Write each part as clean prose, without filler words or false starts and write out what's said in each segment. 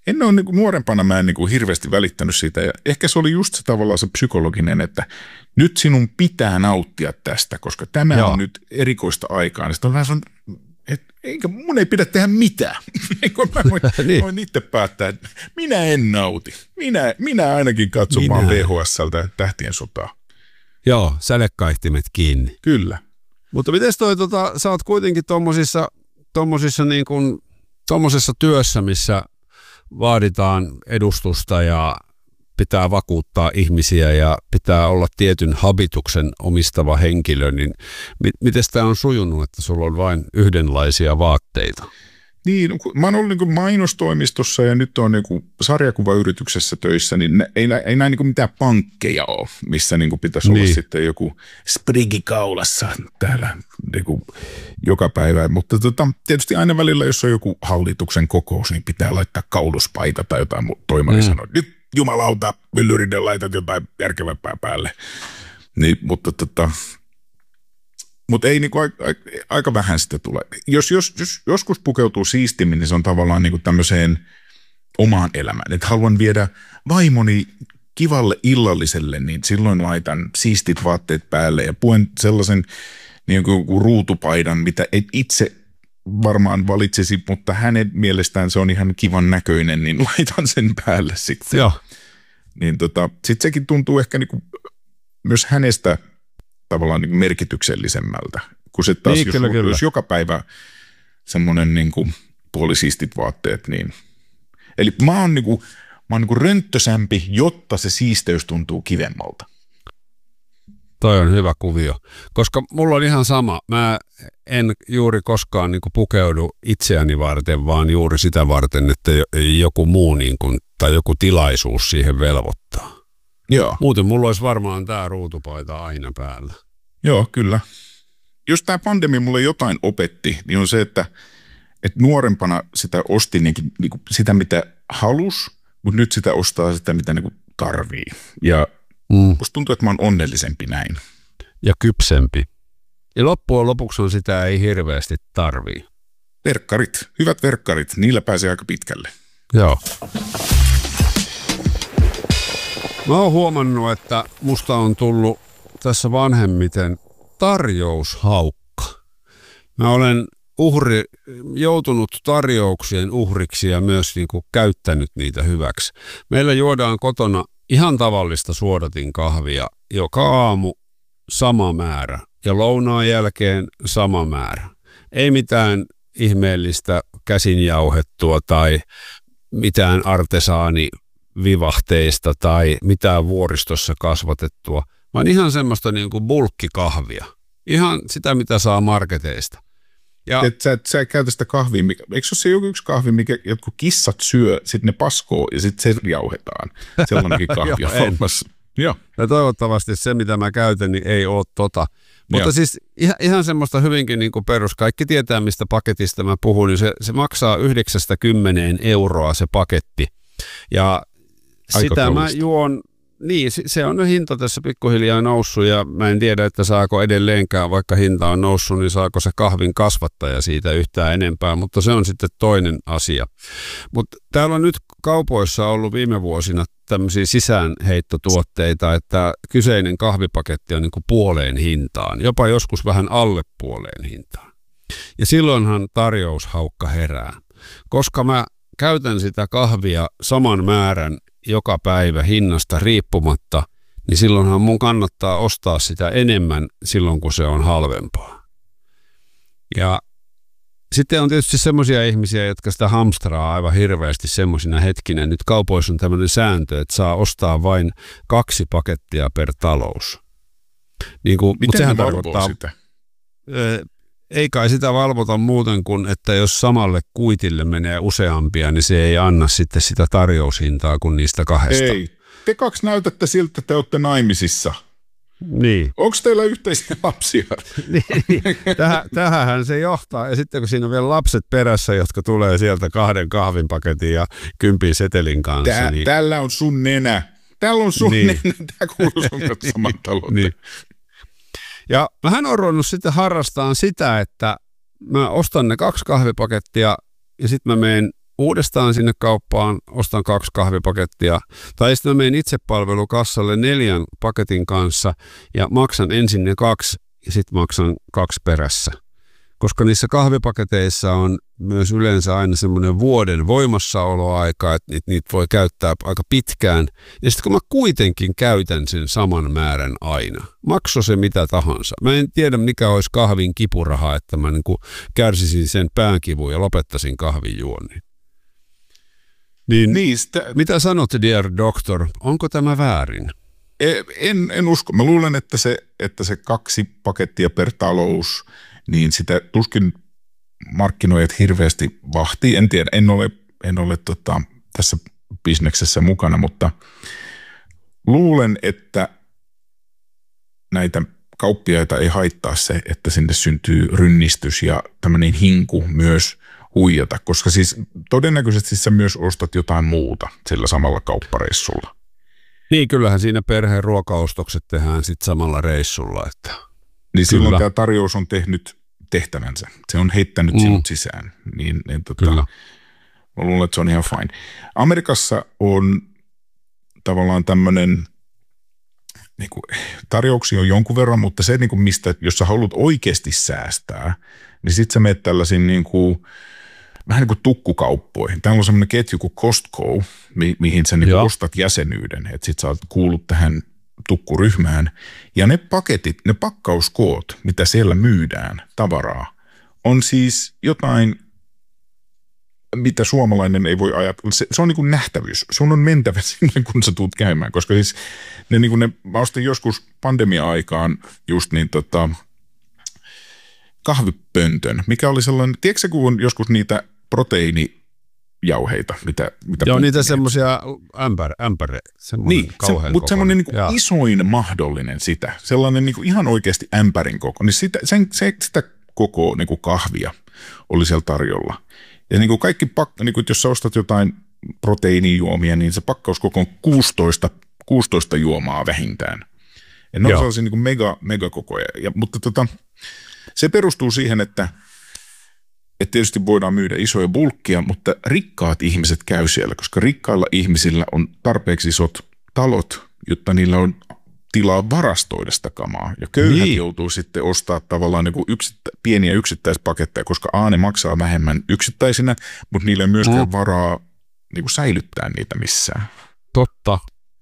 en ole niin nuorempana, mä en niin hirveästi välittänyt siitä. Ja ehkä se oli just se tavallaan se psykologinen, että nyt sinun pitää nauttia tästä, koska tämä on nyt erikoista aikaa. Ja sitten on vähän sellainen, eikä mun ei pidä tehdä mitään. Mä voin itse päättää, että minä en nauti. Minä ainakin katson vaan VHS:ltä Tähtien sotaa. Joo, sälekaihtimet kiinni. Kyllä. Mutta miten sä oot kuitenkin tommosissa niin kuin tommosessa työssä, missä vaaditaan edustusta ja pitää vakuuttaa ihmisiä ja pitää olla tietyn habituksen omistava henkilö, niin miten tämä on sujunut, että sulla on vain yhdenlaisia vaatteita? Niin, mä oon ollut niin mainostoimistossa ja nyt on niin sarjakuvayrityksessä töissä, niin ei näin niin mitään pankkeja ole, missä niin pitäisi olla sitten joku sprigi kaulassa täällä niin joka päivä. Mutta tietysti aina välillä, jos on joku hallituksen kokous, niin pitää laittaa kauluspaita tai jotain. Toimari sanoo, nyt jumalauta, myllyriden laitat jotain järkevämpää päälle. Niin, mutta ei niinku aika vähän sitä tule. Jos joskus pukeutuu siistimmin, niin se on tavallaan niinku tämmöiseen omaan elämään. Että haluan viedä vaimoni kivalle illalliselle, niin silloin laitan siistit vaatteet päälle ja puen sellaisen niinku ruutupaidan, mitä et itse varmaan valitsisi, mutta hänen mielestään se on ihan kivan näköinen, niin laitan sen päälle sitten. Joo. Niin sitten sekin tuntuu ehkä niinku myös hänestä tavallaan niin merkityksellisemmältä, kun se taas, niin, jos joka päivä semmoinen niin kuin puolisiistit vaatteet, niin. Eli mä oon niin kuin rönttösämpi, jotta se siisteys tuntuu kivemmalta. Toi on hyvä kuvio, koska mulla on ihan sama. Mä en juuri koskaan niin kuin pukeudu itseäni varten, vaan juuri sitä varten, että joku muu niin kuin, tai joku tilaisuus siihen velvoittaa. Joo. Muuten mulla olisi varmaan tämä ruutupaita aina päällä. Joo, kyllä. Jos tämä pandemia mulle jotain opetti, niin on se, että nuorempana sitä osti niin sitä, mitä halus, mutta nyt sitä ostaa sitä, mitä niin tarvii. Ja musta tuntuu, että mä oon onnellisempi näin. Ja kypsempi. Ja loppujen lopuksi on sitä ei hirveästi tarvii. Verkkarit, hyvät verkkarit, niillä pääsee aika pitkälle. Joo. Mä oon huomannut, että musta on tullut tässä vanhemmiten tarjoushaukka. Mä olen joutunut tarjouksien uhriksi ja myös niin kuin käyttänyt niitä hyväksi. Meillä juodaan kotona ihan tavallista suodatinkahvia joka aamu sama määrä ja lounaan jälkeen sama määrä. Ei mitään ihmeellistä käsinjauhettua tai mitään artesaanivivahteista tai mitään vuoristossa kasvatettua, vaan ihan semmoista niin kuin bulkkikahvia. Ihan sitä, mitä saa marketeista. Ja sä käytä sitä kahvia, eikö se ole yksi kahvi, mikä jotkut kissat syö, sitten ne paskoo ja sitten se jauhetaan. Sellainenkin kahvi on olemassa. Joo. Ja toivottavasti se, mitä mä käytän, niin ei ole tota. Mutta joo, siis ihan semmoista hyvinkin niin kuin perus. Kaikki tietää, mistä paketista mä puhun, niin se maksaa 9–10 € se paketti. Ja aika sitä kallista. Mä juon, niin se on hinta tässä pikkuhiljaa noussut ja mä en tiedä, että saako edelleenkään, vaikka hinta on noussut, niin saako se kahvin kasvattaja siitä yhtään enempää, mutta se on sitten toinen asia. Mutta täällä on nyt kaupoissa ollut viime vuosina tämmöisiä sisäänheittotuotteita, että kyseinen kahvipaketti on niin kuin puoleen hintaan, jopa joskus vähän alle puoleen hintaan. Ja silloinhan tarjoushaukka herää, koska mä käytän sitä kahvia saman määrän joka päivä hinnasta riippumatta, niin silloinhan mun kannattaa ostaa sitä enemmän silloin, kun se on halvempaa. Ja sitten on tietysti semmoisia ihmisiä, jotka sitä hamstraa aivan hirveästi semmoisina hetkinä. Nyt kaupoissa on tämmöinen sääntö, että saa ostaa vain 2 pakettia per talous. Niin kuin, miten sehän tarkoittaa sitä? Ei kai sitä valvota muuten kuin, että jos samalle kuitille menee useampia, niin se ei anna sitten sitä tarjoushintaa kuin niistä 2. Ei, te 2 näytätte siltä, että te olette naimisissa. Niin. Onko teillä yhteisiä lapsia? Niin. Tähänhän se johtaa. Ja sitten kun siinä on vielä lapset perässä, jotka tulee sieltä 2 kahvinpaketin ja 10 setelin kanssa. Niin tällä on sun nenä. Täällä on sun nenä. Tämä kuuluu sun saman talouteen. Niin. Ja mähän olen ruvennut sitten harrastamaan sitä, että mä ostan ne 2 kahvipakettia ja sitten mä menen uudestaan sinne kauppaan, ostan 2 kahvipakettia, tai sitten mä menen itsepalvelukassalle 4 paketin kanssa ja maksan ensin ne 2 ja sitten maksan 2 perässä. Koska niissä kahvipaketeissa on myös yleensä aina semmoinen vuoden voimassaoloaika, että niitä voi käyttää aika pitkään. Ja sitten kun mä kuitenkin käytän sen saman määrän aina, makso se mitä tahansa. Mä en tiedä mikä olisi kahvin kipuraha, että mä niin kuin kärsisin sen päänkivun ja lopettaisin kahvin juonnin. Niin, mitä sanot, dear doctor, onko tämä väärin? En usko. Mä luulen, että se 2 pakettia per talous, niin sitä tuskin markkinoijat hirveästi vahtii. En tiedä, en ole tässä bisneksessä mukana, mutta luulen, että näitä kauppiaita ei haittaa se, että sinne syntyy rynnistys ja tämmöinen hinku myös huijata, koska siis todennäköisesti sä myös ostat jotain muuta sillä samalla kauppareissulla. Niin, kyllähän siinä perheen ruokaostokset tehdään sitten samalla reissulla. Että niin silloin tämä tarjous on tehnyt tehtävänsä. Se on heittänyt sinut sisään. Kyllä. Mä luulen, että se on ihan fine. Amerikassa on tavallaan tämmöinen, niin kuin, tarjouksia on jonkun verran, mutta se, niin kuin mistä, jos sä haluat oikeasti säästää, niin sit sä menet tällaisiin niin kuin, vähän niin kuin tukkukauppoihin. Täällä on semmoinen ketju kuin Costco, mihin sä niin ostat jäsenyyden, että sit sä oot kuullut tähän tukkuryhmään. Ja ne paketit, ne pakkauskoot, mitä siellä myydään tavaraa, on siis jotain, mitä suomalainen ei voi ajatella. Se on niin kuin nähtävyys. Sun on mentävä sinne, kun sä tuut käymään, koska siis mä ostin joskus pandemia-aikaan just niin kahvipöntön, mikä oli sellainen, tiedätkö kun on joskus niitä proteiinijauheita, mitä joo, niitä semmoisia ämpäre, semmoinen niin, mutta semmoinen niin kuin isoin mahdollinen sitä, sellainen niin kuin ihan oikeasti ämpärin koko, niin sitä koko niin kuin kahvia oli siellä tarjolla. Ja niin kuin kaikki, niin kuin jos sä ostat jotain proteiinijuomia, niin se pakkauskoko on 16 juomaa vähintään. Ja ne on sellaisia niin kuin megakokoja, mutta se perustuu siihen, että tietysti voidaan myydä isoja bulkkia, mutta rikkaat ihmiset käy siellä, koska rikkailla ihmisillä on tarpeeksi isot talot, jotta niillä on tilaa varastoida sitä kamaa. Ja köyhät joutuu sitten ostaa tavallaan niin kuin pieniä yksittäispaketteja, koska ne maksaa vähemmän yksittäisinä, mutta niillä ei myöskään varaa niin kuin säilyttää niitä missään. Totta.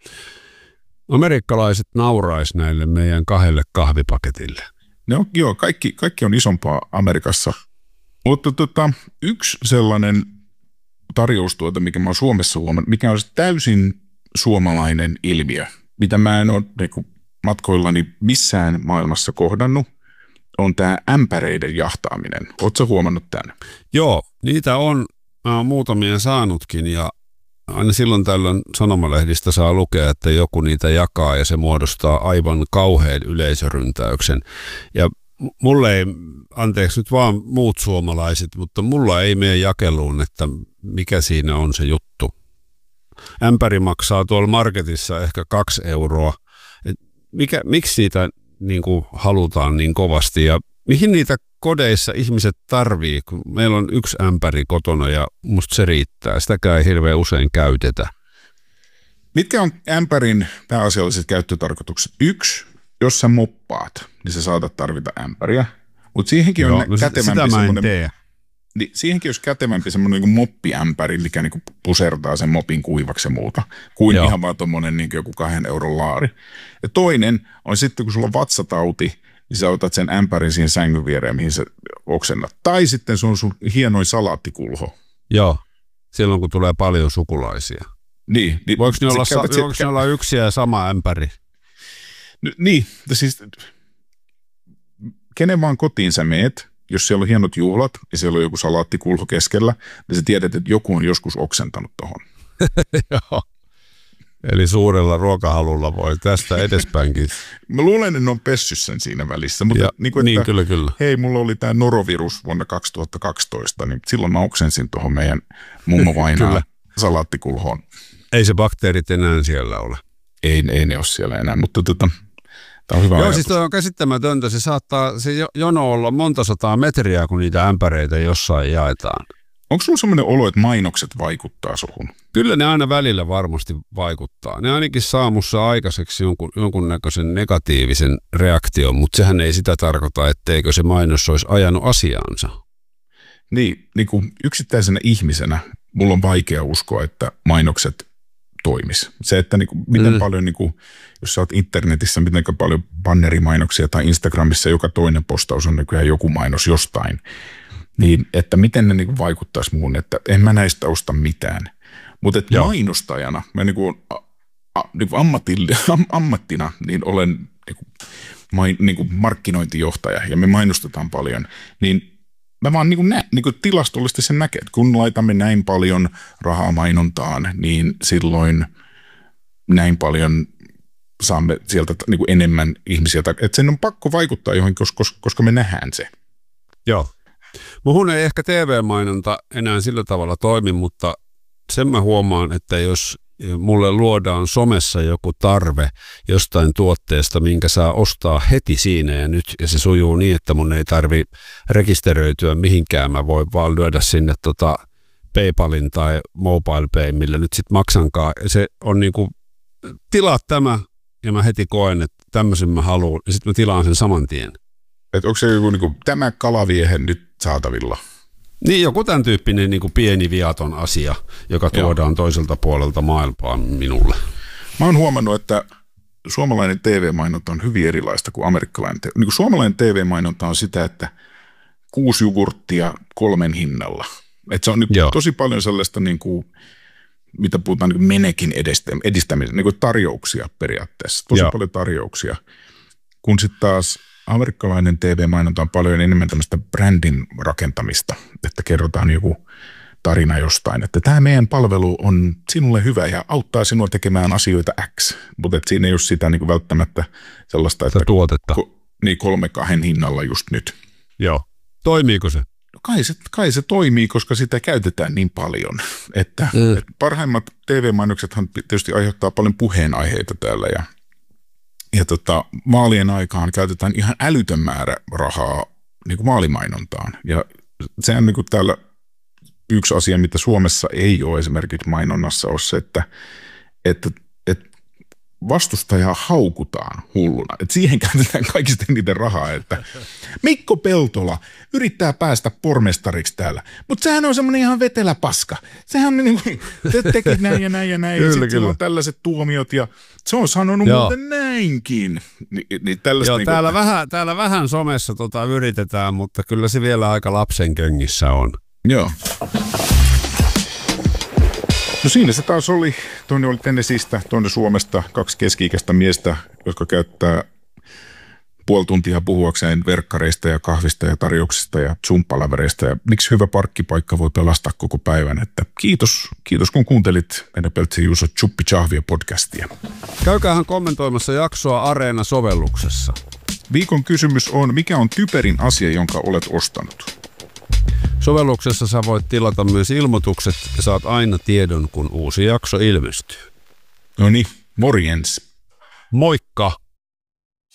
Amerikkalaiset nauraisi näille meidän 2 kahvipaketille. Joo, kaikki on isompaa Amerikassa. Mutta yksi sellainen tarjoustuote, mikä mä oon Suomessa huomannut, mikä on täysin suomalainen ilmiö, mitä mä en ole matkoillani missään maailmassa kohdannut, on tämä ämpäreiden jahtaaminen. Ootko huomannut tämän? Joo, niitä on muutamia saanutkin ja aina silloin tällöin sanomalehdistä saa lukea, että joku niitä jakaa ja se muodostaa aivan kauhean yleisöryntäyksen. Ja mulle ei, anteeksi nyt vaan muut suomalaiset, mutta mulla ei mene jakeluun, että mikä siinä on se juttu. Ämpäri maksaa tuolla marketissa ehkä 2 euroa. Miksi siitä niin kuin halutaan niin kovasti ja mihin niitä kodeissa ihmiset tarvii, kun meillä on 1 ämpäri kotona ja musta se riittää. Sitäkään ei hirveän usein käytetä. Mitkä on ämpärin pääasialliset käyttötarkoitukset? 1, jos sä moppaat, niin sä saatat tarvita ämpäriä. Mutta siihenkin on kätevämpi semmoinen. Niin siihenkin olisi kätevämpi semmoinen niin moppiämpäri, mikä niin pusertaa sen mopin kuivaksi ja muuta, kuin ihan vaan tuommoinen niin joku 2 euron laari. Ja toinen on sitten, kun sulla on vatsatauti, niin sä otat sen ämpärin siihen sängyn viereen, mihin sä oksennat. Tai sitten se on sun hienoin salaattikulho. Joo, silloin kun tulee paljon sukulaisia. Niin voiko ne olla yksi ja sama ämpäri? Niin, siis kenen vaan kotiin sä meet, jos siellä on hienot juhlat ja siellä on joku salaattikulho keskellä, niin sä tiedät, että joku on joskus oksentanut tohon. Joo. Eli suurella ruokahalulla voi tästä edespäinkin. Mä luulen, että ne on pessyt sen siinä välissä. Mutta niin, kyllä. Hei, mulla oli tämä norovirus vuonna 2012, niin silloin mä oksensin tuohon meidän mummovainaan salaattikulhoon. Ei se bakteerit enää siellä ole. Ei ne ole siellä enää, mutta tämä on hyvä ajatus. Siis on käsittämätöntä. Se jono olla monta 100 metriä, kun niitä ämpäreitä jossain jaetaan. Onko sulla sellainen olo, että mainokset vaikuttaa suhun? Kyllä ne aina välillä varmasti vaikuttaa. Ne ainakin saa mussa aikaiseksi jonkunnäköisen negatiivisen reaktion, mutta sehän ei sitä tarkoita, etteikö se mainos olisi ajanut asiaansa. Niin kuin yksittäisenä ihmisenä mulla on vaikea uskoa, että mainokset toimis. Se, että niin kuin, miten paljon, niin kuin, jos sä oot internetissä, miten paljon bannerimainoksia tai Instagramissa joka toinen postaus on nykyään joku mainos jostain, niin että miten ne niin kuin vaikuttaisi muuhun, että en mä näistä osta mitään. Mutta mainostajana, mä niin kuin, ammattina, niin olen niin kuin markkinointijohtaja ja me mainostetaan paljon, niin mä vaan niin kuin tilastollisesti sen näkee, että kun laitamme näin paljon rahaa mainontaan, niin silloin näin paljon saamme sieltä niin kuin enemmän ihmisiä. Että sen on pakko vaikuttaa johonkin, koska me nähdään se. Joo. Muhun ei ehkä TV-mainonta enää sillä tavalla toimi, mutta sen mä huomaan, että jos mulle luodaan somessa joku tarve jostain tuotteesta, minkä saa ostaa heti siinä ja nyt, ja se sujuu niin, että mun ei tarvi rekisteröityä mihinkään, mä voin vaan lyödä sinne PayPalin tai MobilePay, millä nyt sitten maksankaan. Se on niinku, tilaa tämä, ja mä heti koen, että tämmöisen mä haluan, ja sitten mä tilaan sen saman tien. Että onko se joku niinku, tämä kalaviehen nyt saatavilla? Niin, joku tämän tyyppinen niin kuin pieni viaton asia, joka tuodaan toiselta puolelta maailmaa minulle. Mä oon huomannut, että suomalainen TV-mainonta on hyvin erilaista kuin amerikkalainen. Niin kuin suomalainen TV-mainonta on sitä, että 6 jogurttia 3 hinnalla. Että se on niin tosi paljon sellaista, niin kuin, mitä puhutaan niin menekin edistämisen, niin kuin tarjouksia periaatteessa. Tosi paljon tarjouksia. Kun sitten taas amerikkalainen TV-mainonta on paljon enemmän tämmöistä brändin rakentamista, että kerrotaan joku tarina jostain, että tämä meidän palvelu on sinulle hyvä ja auttaa sinua tekemään asioita X, mutta siinä ei ole sitä niin kuin välttämättä sellaista, että tuotetta. Niin 3-2 hinnalla just nyt. Joo. Toimiiko se? Kai se toimii, koska sitä käytetään niin paljon, että parhaimmat TV-mainoksethan tietysti aiheuttaa paljon puheenaiheita täällä ja vaalien aikaan käytetään ihan älytön määrä rahaa niin kuin vaalimainontaan. Ja sehän niin kuin täällä yksi asia, mitä Suomessa ei ole esimerkiksi mainonnassa, on se, että vastustajaa haukutaan hulluna. Että siihen käytetään kaikista eniten rahaa, että Mikko Peltola yrittää päästä pormestariksi täällä, mutta sehän on semmoinen ihan vetelä paska. Sehän niin kuin, teki näin ja näin ja näin, ja sitten on tällaiset tuomiot, ja se on sanonut muuten näinkin. Niin joo, niin täällä vähän somessa yritetään, mutta kyllä se vielä aika lapsen köngissä on. Joo. No siinä se taas oli. Toinen oli Tennesseeistä, toinen Suomesta, 2 keski-ikäistä miestä, jotka käyttää puoli tuntia puhuakseen verkkareista ja kahvista ja tarjouksista ja Zoom-palavereista. Ja miksi hyvä parkkipaikka voi pelastaa koko päivän. Että kiitos kun kuuntelit meidän Peltsi Juuso Chuppi Chahvia podcastia. Käykäähän kommentoimassa jaksoa Areena-sovelluksessa. Viikon kysymys on, mikä on typerin asia, jonka olet ostanut? Sovelluksessa sä voit tilata myös ilmoitukset ja saat aina tiedon, kun uusi jakso ilmestyy. No niin, morjens. Moikka!